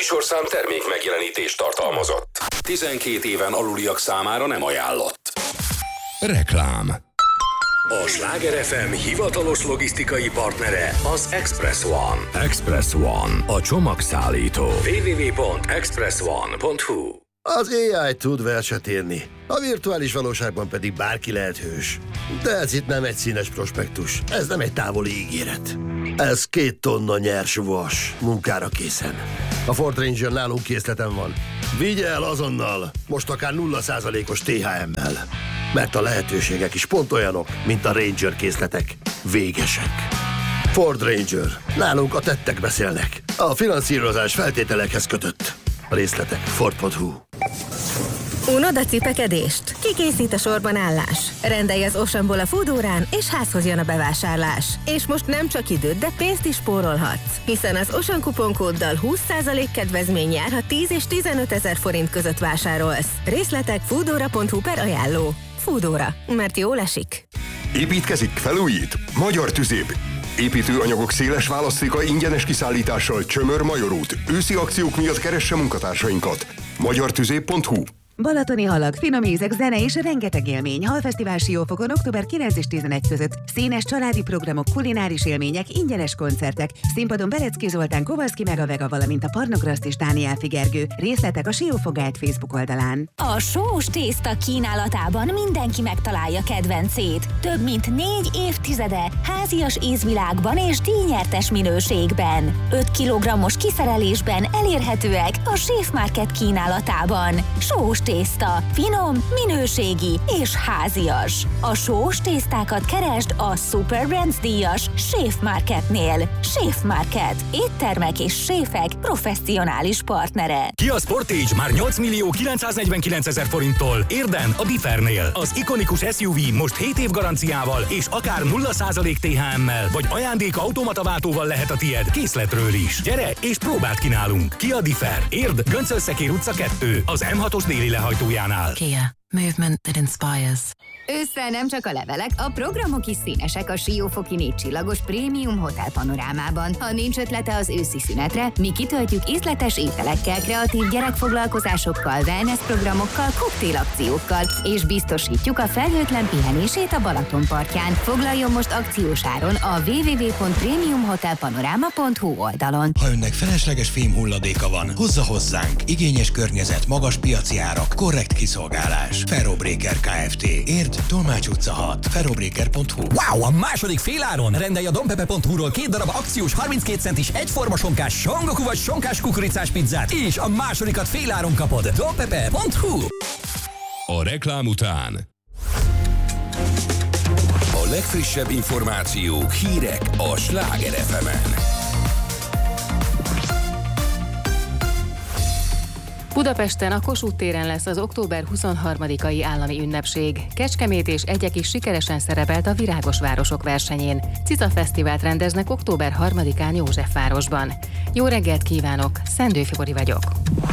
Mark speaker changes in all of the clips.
Speaker 1: műsorszám termék megjelenítést tartalmazott. 12 éven aluliak számára nem ajánlott. Reklám. A Sláger FM hivatalos logisztikai partnere az Express One. Express One, a csomagszállító. www.expressone.hu.
Speaker 2: Az AI tud verset írni, a virtuális valóságban pedig bárki lehet hős. De ez itt nem egy színes prospektus, ez nem egy távoli ígéret. Ez 2 tonna nyers vas, munkára készen. A Ford Ranger nálunk készleten van. Vigye el azonnal, most akár 0%-os THM-mel. Mert a lehetőségek is pont olyanok, mint a Ranger készletek. Végesek. Ford Ranger. Nálunk a tettek beszélnek. A finanszírozás feltételekhez kötött. A részletek Ford.hu.
Speaker 3: Unod a cipekedést? Kikészít a sorban állás? Rendelj az Oceanból a Foodórán, és házhoz jön a bevásárlás. És most nem csak időt, de pénzt is spórolhatsz. Hiszen az Ocean kuponkóddal 20% kedvezmény jár, ha 10 és 15 ezer forint között vásárolsz. Részletek foodora.hu/ajánló. Foodora, mert jól esik.
Speaker 4: Építkezik, felújít? Magyar Tüzép. Építőanyagok széles választéka ingyenes kiszállítással Csömör Major út. Őszi akciók miatt keresse munkatársainkat. magyartüzép.hu.
Speaker 5: Balatoni halak, finom ízek, zene és rengeteg élmény. Halfesztivál Siófokon október 9 és 11 között. Színes családi programok, kulináris élmények, ingyenes koncertek. Színpadon Berecki Zoltán, Kovalszki meg a Vega, valamint a Parnograszt és Dániel Figergő. Részletek a Siófok Guide Facebook oldalán.
Speaker 6: A sós tészta kínálatában mindenki megtalálja kedvencét. Több mint 4 évtizede házias ízvilágban és díjnyertes minőségben. 5 kg-os kiszerelésben elérhetőek a Chef Market kínálatában. Sós tészta, finom, minőségi és házias. A sós tésztákat keresd a Super Brands díjas Chef Marketnél. Chef Market. Éttermek és séfek professzionális partnere.
Speaker 1: Kia Sportage már 8.949.000 forinttól. Érden a Differnél. Az ikonikus SUV most 7 év garanciával és akár 0% THM-mel, vagy ajándék automataváltóval lehet a tied készletről is. Gyere és próbáld ki nálunk. Kia Differ. Érd, Göncöl-Szekér utca 2. Az M6-os déli lehajtójánál.
Speaker 7: Kia. Movement that inspires.
Speaker 8: Ősszel nem csak a levelek, a programok is színesek a Siófoki 4 csillagos prémium hotel panorámában. Ha nincs ötlete az őszi szünetre, mi kitöltjük ízletes ételekkel, kreatív gyerekfoglalkozásokkal, wellness programokkal, koktélakciókkal, és biztosítjuk a felhőtlen pihenését a Balaton partján. Foglaljon most akciós áron a www.premiumhotelpanorama.hu oldalon.
Speaker 9: Ha önnek felesleges fémhulladéka van, hozza hozzánk. Igényes környezet, magas piaci árak, korrekt kiszolgálás. Ferrobreaker Kft. Érd, Tolmács utca 6. Ferrobreaker.hu.
Speaker 10: Wow, a második féláron! Rendelj a dompepe.hu-ról 2 darab akciós 32 centis egyforma sonkás songoku vagy sonkás kukoricás pizzát, és a másodikat féláron kapod. dompepe.hu.
Speaker 1: A reklám után a legfrissebb információk, hírek a Sláger FM-en.
Speaker 11: Budapesten a Kossuth téren lesz az október 23-ai állami ünnepség. Kecskemét és Egyek is sikeresen szerepelt a Virágos Városok versenyén. Cica Fesztivált rendeznek október 3-án Józsefvárosban. Jó reggelt kívánok, Szendő Fibori vagyok.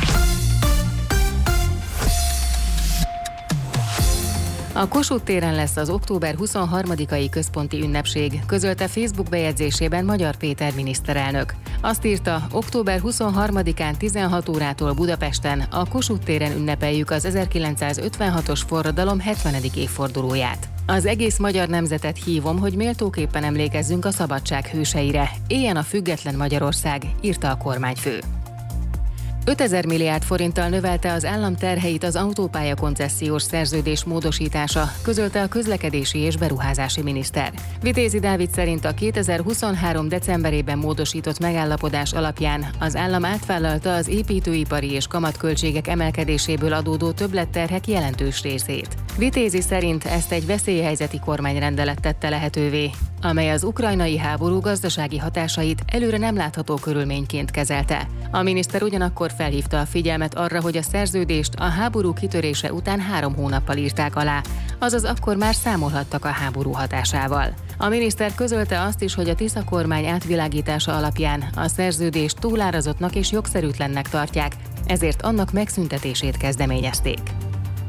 Speaker 11: A Kossuth téren lesz az október 23-ai központi ünnepség, közölte Facebook bejegyzésében Magyar Péter miniszterelnök. Azt írta, október 23-án 16 órától Budapesten a Kossuth téren ünnepeljük az 1956-os forradalom 70. évfordulóját. Az egész magyar nemzetet hívom, hogy méltóképpen emlékezzünk a szabadság hőseire. Éljen a független Magyarország, írta a kormányfő. 5000 milliárd forinttal növelte az állam terheit az autópálya koncesziós szerződés módosítása, közölte a közlekedési és beruházási miniszter. Vitézi Dávid szerint a 2023. decemberében módosított megállapodás alapján az állam átvállalta az építőipari és kamatköltségek emelkedéséből adódó többletterhek jelentős részét. Vitézi szerint ezt egy veszélyhelyzeti kormányrendelet tette lehetővé, amely az ukrajnai háború gazdasági hatásait előre nem látható körülményként kezelte. A miniszter ugyanakkor felhívta a figyelmet arra, hogy a szerződést a háború kitörése után 3 hónappal írták alá, azaz akkor már számolhattak a háború hatásával. A miniszter közölte azt is, hogy a Tisza kormány átvilágítása alapján a szerződést túlárazottnak és jogszerűtlennek tartják, ezért annak megszüntetését kezdeményezték.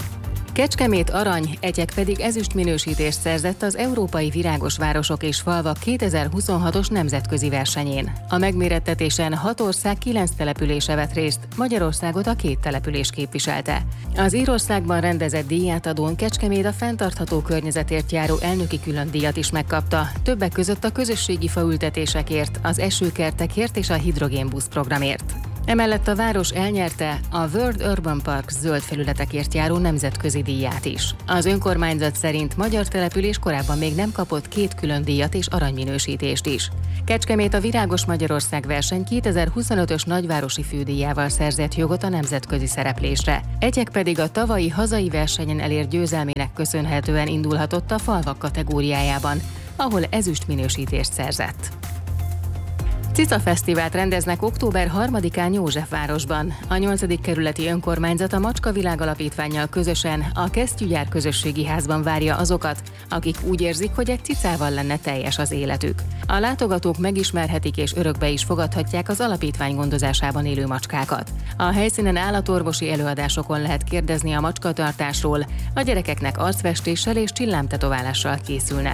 Speaker 11: Kecskemét arany, Egyek pedig ezüst minősítést szerzett az Európai Virágos Városok és Falvak 2026-os nemzetközi versenyén. A megmérettetésen 6 ország 9 települése vett részt, Magyarországot a 2 település képviselte. Az Írországban rendezett díjátadón Kecskemét a fenntartható környezetért járó elnöki különdíjat is megkapta, többek között a közösségi faültetésekért, az esőkertekért és a hidrogénbusz programért. Emellett a város elnyerte a World Urban Park zöld felületekért járó nemzetközi díját is. Az önkormányzat szerint magyar település korábban még nem kapott 2 külön díjat és aranyminősítést is. Kecskemét a Virágos Magyarország verseny 2025-ös nagyvárosi fődíjával szerzett jogot a nemzetközi szereplésre. Egyek pedig a tavalyi hazai versenyen elért győzelmének köszönhetően indulhatott a falvak kategóriájában, ahol ezüst minősítést szerzett. Cica Fesztivált rendeznek október 3-án Józsefvárosban. A 8. kerületi önkormányzat a Macskavilág Alapítvánnyal közösen a Kesztyűgyár közösségi házban várja azokat, akik úgy érzik, hogy egy cicával lenne teljes az életük. A látogatók megismerhetik és örökbe is fogadhatják az alapítvány gondozásában élő macskákat. A helyszínen állatorvosi előadásokon lehet kérdezni a macskatartásról, a gyerekeknek arcfestéssel és csillámtetoválással készülnek.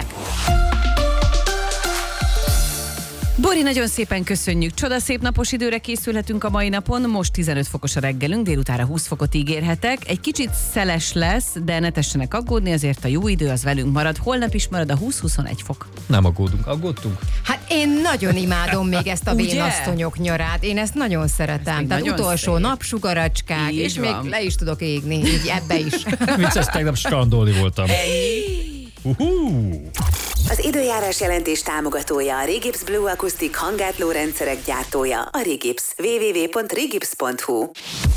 Speaker 12: Bori, nagyon szépen köszönjük. Csodaszép napos időre készülhetünk a mai napon. Most 15 fokos a reggelünk, délutára 20 fokot ígérhetek. Egy kicsit szeles lesz, de ne tessenek aggódni, azért a jó idő az velünk marad. Holnap is marad a 20-21 fok.
Speaker 13: Nem aggódunk. Aggódtunk?
Speaker 14: Hát én nagyon imádom még ezt a vénasszonyok nyarát. Én ezt nagyon szeretem. Tehát utolsó szép napsugaracskák, így és van. Még le is tudok égni, így ebbe is.
Speaker 13: Vicces, tegnap strandolni voltam.
Speaker 5: Az időjárás jelentés támogatója a Regips Blue Acoustic hangátló rendszerek gyártója, a Regips. www.regips.hu.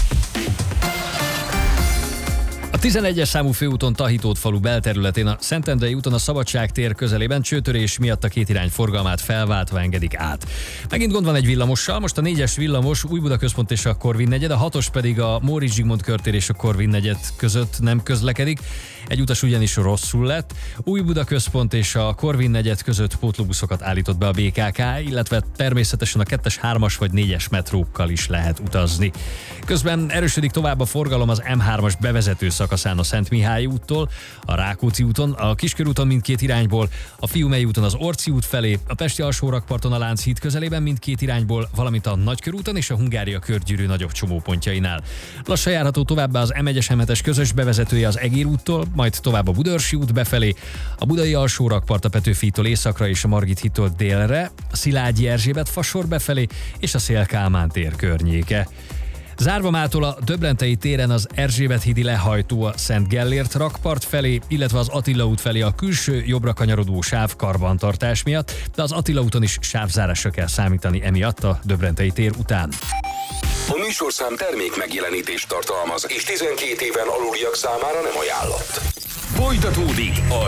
Speaker 13: A 11-es számú főúton Tahitót falu belterületén a Szentendrei úton a Szabadság tér közelében csőtörés miatt a két irány forgalmát felváltva engedik át. Megint gond van egy villamossal, most a 4-es villamos Újbuda központ és a Korvin negyed, a 6-os pedig a Móricz Zsigmond körtér és a Korvin negyed között nem közlekedik. Egy utas ugyanis rosszul lett. Újbuda központ és a Korvin negyed között pótlóbuszokat állított be a BKK, illetve természetesen a 2-es, 3-as vagy 4-es metrókkal is lehet utazni. Közben erősödik tovább a forgalom az M3-as bevezető szakaszán a Szentmihályi úttól, a Rákóczi úton, a Kiskörúton mindkét irányból, a Fiumei úton az Orci út felé, a Pesti alsórakparton a Lánchíd közelében mindkét irányból, valamint a Nagykörúton és a Hungária körgyűrű nagyobb csomópontjainál. Lassan járható továbbá az M1-es M7-es közös bevezetője az Egér úttól, majd tovább a Budaörsi út befelé, a Budai alsórakpart a Petőfitól északra és a Margit hídtól délre, a Szilágyi Erzsébet fasor befelé és a Széll Kálmán tér környéke. Zárva mától a Döbrentei téren az Erzsébet hídi lehajtó a Szent Gellért rakpart felé, illetve az Attila út felé a külső jobbra kanyarodó sáv karbantartás miatt, de az Attila úton is sávzárásra kell számítani emiatt a Döbrentei tér után.
Speaker 15: A műsorszám termék megjelenítést tartalmaz, és 12 éven aluliak számára nem ajánlott. Folytatódik a